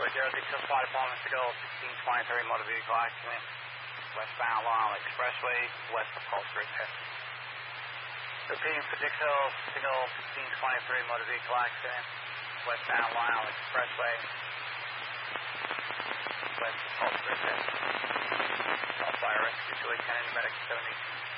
Zero Detail Fire Department to go 1623 motor vehicle accident. Westbound Long Island Expressway, west of Pulse Repair. Repeating for Dixhill, signal 1623 motor vehicle accident. Westbound Long Island Expressway, west of Pulse Repair. Call fire rescue to Lieutenant Medic 72.